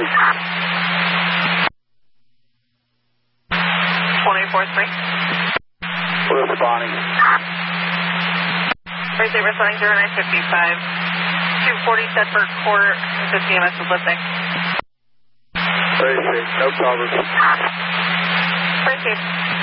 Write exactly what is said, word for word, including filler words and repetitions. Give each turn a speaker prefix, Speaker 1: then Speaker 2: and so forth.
Speaker 1: one eight four three.
Speaker 2: We're responding.
Speaker 1: Thursday, responding zero nine fifty-five. two forty Tedford Court, the C M S is lifting.
Speaker 2: Very safe, no cover.
Speaker 1: Very safe.